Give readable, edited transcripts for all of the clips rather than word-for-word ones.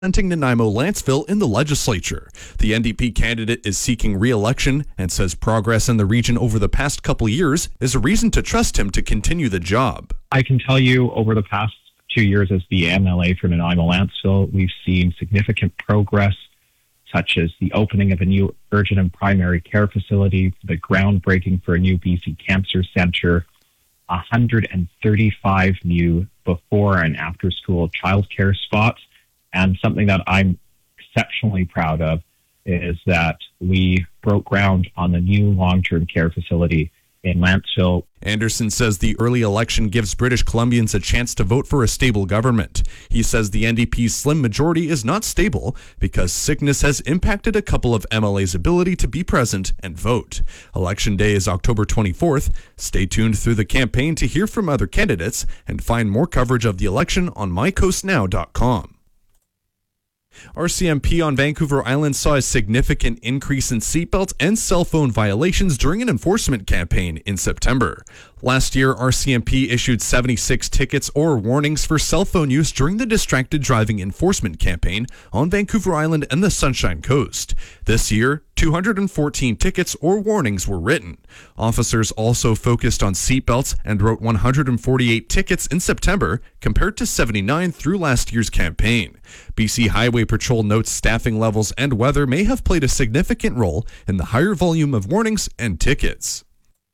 representing Nanaimo-Lantzville in the legislature. The NDP candidate is seeking re-election and says progress in the region over the past couple years is a reason to trust him to continue the job. I can tell you over the past 2 years as the MLA for Nanaimo-Lantzville, we've seen significant progress, such as the opening of a new urgent and primary care facility, the groundbreaking for a new BC Cancer Centre, 135 new before and after school childcare spots. And something that I'm exceptionally proud of is that we broke ground on the new long-term care facility in Lantzville. Anderson says the early election gives British Columbians a chance to vote for a stable government. He says the NDP's slim majority is not stable because sickness has impacted a couple of MLA's ability to be present and vote. Election day is October 24th. Stay tuned through the campaign to hear from other candidates and find more coverage of the election on mycoastnow.com. RCMP on Vancouver Island saw a significant increase in seatbelt and cell phone violations during an enforcement campaign in September. Last year, RCMP issued 76 tickets or warnings for cell phone use during the distracted driving enforcement campaign on Vancouver Island and the Sunshine Coast. This year, 214 tickets or warnings were written. Officers also focused on seatbelts and wrote 148 tickets in September, compared to 79 through last year's campaign. BC Highway Patrol notes staffing levels and weather may have played a significant role in the higher volume of warnings and tickets.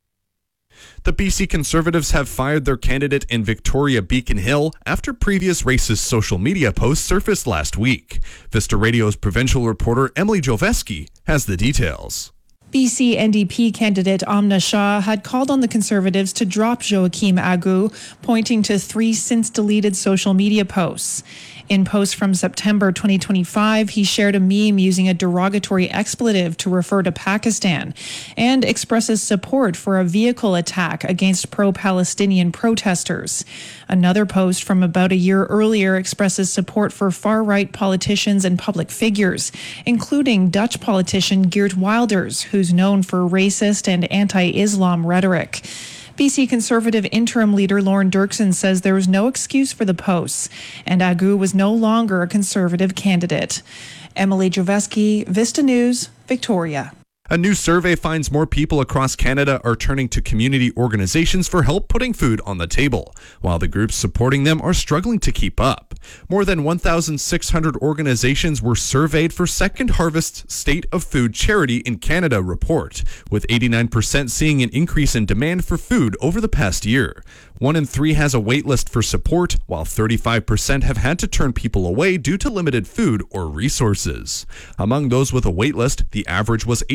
The BC Conservatives have fired their candidate in Victoria Beacon Hill after previous racist social media posts surfaced last week. Vista Radio's provincial reporter Emily Joveski has the details. BC NDP candidate Amna Shah had called on the Conservatives to drop Joachim Agu, pointing to 3 since-deleted social media posts. In posts from September 2025, he shared a meme using a derogatory expletive to refer to Pakistan and expresses support for a vehicle attack against pro-Palestinian protesters. Another post from about a year earlier expresses support for far-right politicians and public figures, including Dutch politician Geert Wilders, who's known for racist and anti-Islam rhetoric. BC Conservative interim leader Lorne Dirksen says there was no excuse for the posts, and Agu was no longer a Conservative candidate. Emily Joveski, Vista News, Victoria. A new survey finds more people across Canada are turning to community organizations for help putting food on the table, while the groups supporting them are struggling to keep up. More than 1,600 organizations were surveyed for Second Harvest's State of Food Charity in Canada report, with 89% seeing an increase in demand for food over the past year. 1 in 3 has a wait list for support, while 35% have had to turn people away due to limited food or resources. Among those with a wait list, the average was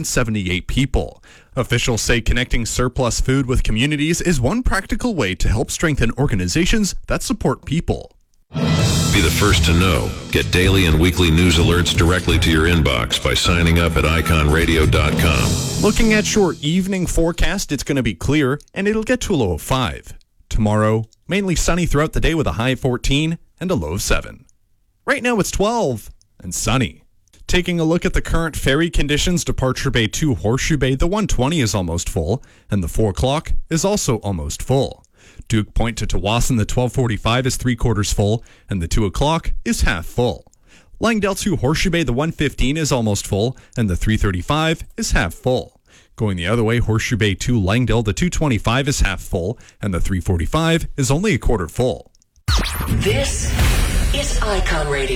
878 people. Officials say connecting surplus food with communities is one practical way to help strengthen organizations that support people. Be the first to know. Get daily and weekly news alerts directly to your inbox by signing up at iconradio.com. Looking at your evening forecast, it's going to be clear and it'll get to a low of 5. Tomorrow, mainly sunny throughout the day with a high of 14 and a low of 7. Right now it's 12 and sunny. Taking a look at the current ferry conditions, Departure Bay to Horseshoe Bay, the 120 is almost full and the 4 o'clock is also almost full. Duke Point to Tawasin, the 1245 is 3/4 full, and the 2 o'clock is half full. Langdale to Horseshoe Bay, the 115 is almost full, and the 335 is half full. Going the other way, Horseshoe Bay to Langdale, the 225 is half full, and the 345 is only a quarter full. This is Icon Radio.